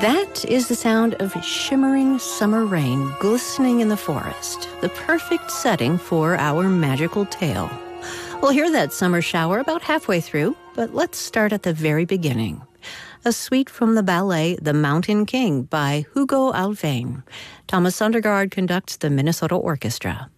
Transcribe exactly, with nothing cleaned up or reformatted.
That is the sound of shimmering summer rain glistening in the forest, the perfect setting for our magical tale. We'll hear that summer shower about halfway through, but let's start at the very beginning. A suite from the ballet The Mountain King by Hugo Alphane. Thomas Sondergaard conducts the Minnesota Orchestra.